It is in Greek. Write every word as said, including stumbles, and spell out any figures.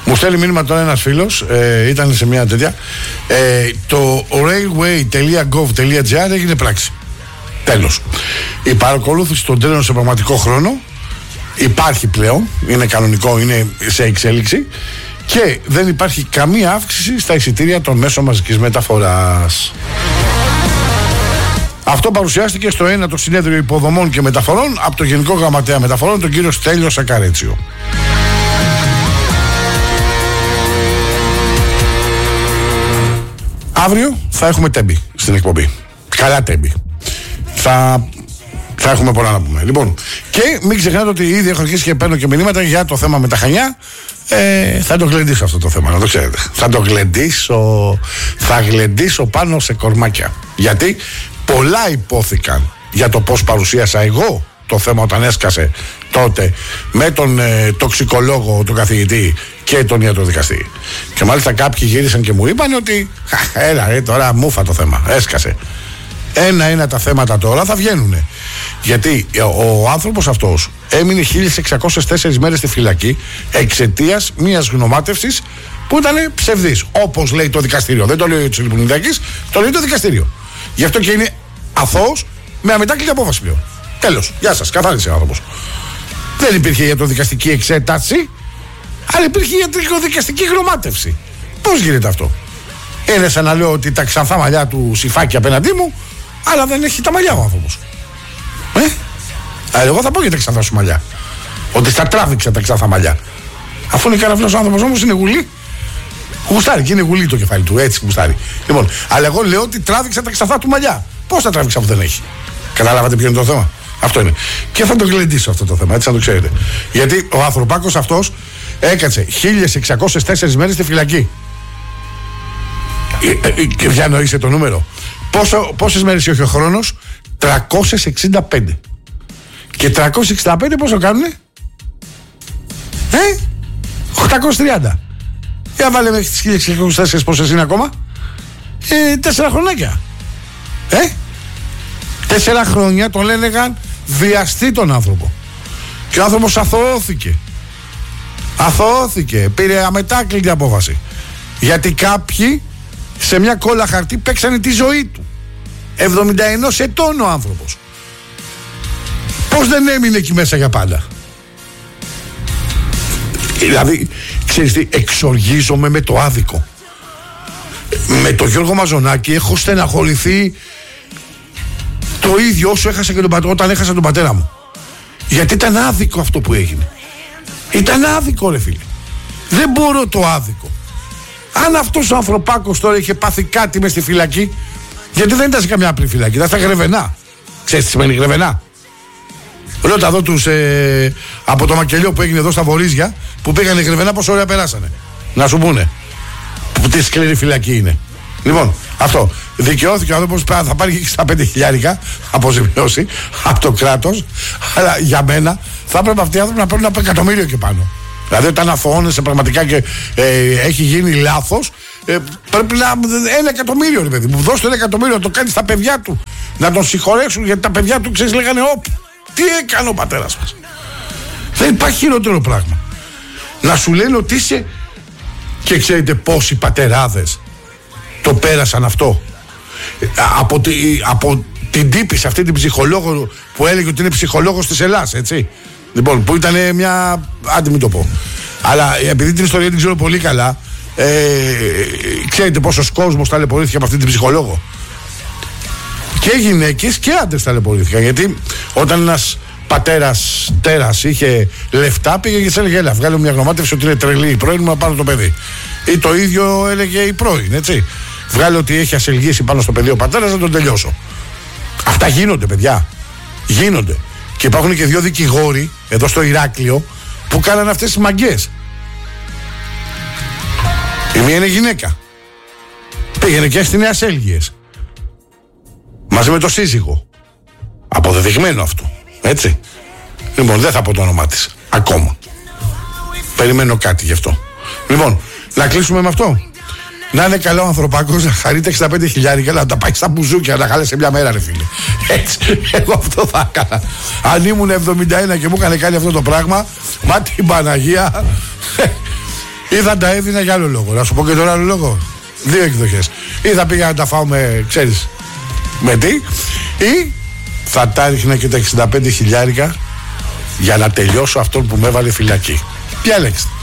Μου στέλνει μήνυμα τώρα ένας φίλος, ε, ήταν σε μια τέτοια. Ε, το railway τελεία gov τελεία gr έγινε πράξη. Τέλος. Η παρακολούθηση των τρένων σε πραγματικό χρόνο υπάρχει πλέον, είναι κανονικό, είναι σε εξέλιξη και δεν υπάρχει καμία αύξηση στα εισιτήρια των μέσων μαζικής μεταφοράς. Αυτό παρουσιάστηκε στο ένατο συνέδριο υποδομών και μεταφορών από το Γενικό Γραμματέα Μεταφορών, τον κύριο Στέλιο Σακαρέτσιο. Αύριο θα έχουμε τέμπη στην εκπομπή. Καλά τέμπη. Θα, θα έχουμε πολλά να πούμε. Λοιπόν, και μην ξεχνάτε ότι ήδη έχω αρχίσει και παίρνω και μηνύματα για το θέμα με τα Χανιά. Ε, θα το γλεντήσω αυτό το θέμα, να το ξέρετε. Θα το γλεντήσω. Θα γλεντήσω πάνω σε κορμάκια. Γιατί πολλά υπόθηκαν για το πώς παρουσίασα εγώ το θέμα όταν έσκασε τότε με τον ε, τοξικολόγο, τον καθηγητή και τον ιατροδικαστή. Και μάλιστα κάποιοι γύρισαν και μου είπαν ότι έλα ρε, τώρα μούφα το θέμα, έσκασε. Ένα-ένα τα θέματα τώρα θα βγαίνουνε. Γιατί ο άνθρωπος αυτός έμεινε χίλιες εξακόσιες τέσσερις μέρες στη φυλακή εξαιτίας μιας γνωμάτευσης που ήταν ψευδής. Όπως λέει το δικαστήριο. Δεν το λέει ο Τσιλιπουνιδάκης, το λέει το δικαστήριο. Γι' αυτό και είναι αθώος με αμετάκλητη απόφαση πλέον. Τέλος. Γεια σας. Καθάρισε ο άνθρωπος. Δεν υπήρχε ιατροδικαστική εξέταση, αλλά υπήρχε ιατροδικαστική γνωμάτευση. Πώς γίνεται αυτό? Είναι σαν να λέω ότι τα ξανθά μαλλιά του Σιφάκη απέναντί μου, αλλά δεν έχει τα μαλλιά ο άνθρωπος. Ε? Αλλά εγώ θα πω για τα ξανθά σου μαλλιά. Ότι στα τράβηξα τα ξανθά μαλλιά. Αφού είναι καραφλός ο άνθρωπος όμως, είναι γουλή. Γουστάρει και είναι γουλή το κεφάλι του, έτσι γουστάρει. Λοιπόν, αλλά εγώ λέω ότι τράβηξα τα ξανθά του μαλλιά. Πώς τα τράβηξα που δεν έχει? Καταλάβατε ποιο είναι το θέμα? Αυτό είναι. Και θα το γλεντήσω αυτό το θέμα, έτσι να το ξέρετε. Γιατί ο ανθρωπάκος αυτός έκατσε χίλιες εξακόσιες τέσσερις μέρες στη φυλακή. Και διανοήστε το νούμερο. Πόσο, πόσες μέρες έχει ο χρόνος? τριακόσιες εξήντα πέντε. Και τριακόσιες εξήντα πέντε πόσο κάνουνε? Ε? οκτακόσιες τριάντα. Για βάλε μέχρι τις χίλιες εξακόσιες τέσσερις πόσες είναι ακόμα? Ε, τέσσερα χρονάκια. Ε? Τέσσερα χρόνια τον έλεγαν βιαστεί τον άνθρωπο. Και ο άνθρωπος αθωώθηκε. Αθωώθηκε. Πήρε αμετάκλητη απόφαση. Γιατί κάποιοι σε μια κόλλα χαρτί παίξανε τη ζωή του. εβδομήντα ένα ετών ο άνθρωπος. Πώς δεν έμεινε εκεί μέσα για πάντα? Δηλαδή, ξέρεις τι, εξοργίζομαι με το άδικο. Με τον Γιώργο Μαζονάκη έχω στεναχωρηθεί το ίδιο όσο έχασα και τον πατέρα, όταν έχασα τον πατέρα μου. Γιατί ήταν άδικο αυτό που έγινε. Ήταν άδικο, ρε φίλε. Δεν μπορώ το άδικο. Αν αυτός ο ανθρωπάκος τώρα είχε πάθει κάτι μες στη φυλακή, γιατί δεν ήταν σε καμιά απλή φυλακή, ήταν στα Γρεβενά. Ξέρεις τι σημαίνει Γρεβενά? Ρώτα εδώ τους ε, από το μακελιό που έγινε εδώ στα Βορίζια, που πήγανε Γρεβενά, πόσο ωραία περάσανε. Να σου πούνε τι σκληρή φυλακή είναι. Λοιπόν, αυτό. Δικαιώθηκε ο άνθρωπος, θα πάρει και στα πέντε χιλιάρικα αποζημιώσει από το κράτος, αλλά για μένα θα έπρεπε αυτοί οι άνθρωποι να παίρνουν ένα εκατομμύριο και πάνω. Δηλαδή, όταν αθωώνεσαι πραγματικά και ε, έχει γίνει λάθος, ε, πρέπει να. Ένα εκατομμύριο, ρε παιδί μου. Δώστε ένα εκατομμύριο να το κάνει στα παιδιά του. Να τον συγχωρέσουν, γιατί τα παιδιά του, ξέρεις, λέγανε όπ, τι έκανε ο πατέρας μας. Δεν υπάρχει χειρότερο πράγμα. Να σου λένε ότι είσαι. Και ξέρετε πόσοι πατεράδες το πέρασαν αυτό? Από, τη, από την τύπη, αυτή την ψυχολόγο που έλεγε ότι είναι ψυχολόγος της Ελλάς, έτσι. Λοιπόν, που ήταν μια. Άντε μην το πω. Αλλά επειδή την ιστορία την ξέρω πολύ καλά, ε, ξέρετε πόσος κόσμος ταλαιπωρήθηκε από αυτή την ψυχολόγο. Και γυναίκες και άντρες ταλαιπωρήθηκαν. Γιατί όταν ένας πατέρας τέρας είχε λεφτά, πήγε και σε έλεγε: έλα, βγάλε μια γνωμάτευση ότι είναι τρελή η πρώην μου να πάρω το παιδί. Ή το ίδιο έλεγε η πρώην, έτσι. Βγάλε ότι έχει ασελγήσει πάνω στο παιδί ο πατέρας, να τον τελειώσω. Αυτά γίνονται, παιδιά. Γίνονται. Και υπάρχουν και δύο δικηγόροι εδώ στο Ηράκλειο που κάνανε αυτές τις μαγκές. Η μία είναι γυναίκα. Πήγαινε και έστεινε ασέλγειες. Μαζί με το σύζυγο. Αποδεδειγμένο αυτό. Έτσι. Λοιπόν, δεν θα πω το όνομά της. Ακόμα. Περιμένω κάτι γι' αυτό. Λοιπόν, να κλείσουμε με αυτό. Να είναι καλό ο ανθρωπάκος, να χαρείτε εξήντα πέντε χιλιάρικα, να τα πάει στα μπουζούκια, να χάλεσε μια μέρα, ρε φίλε. Έτσι, εγώ αυτό θα έκανα. Αν ήμουν εβδομήντα ένα και μου έκανε κάνει αυτό το πράγμα, μα την Παναγία, Ή θα τα έδινα για άλλο λόγο. Να σου πω και τώρα άλλο λόγο. Δύο εκδοχές. Ή θα πήγα να τα φάω με, ξέρεις, με τι. Ή θα τα έριχνα και τα εξήντα πέντε χιλιάρικα για να τελειώσω αυτόν που με έβαλε φυλακή. Ποια λέξη.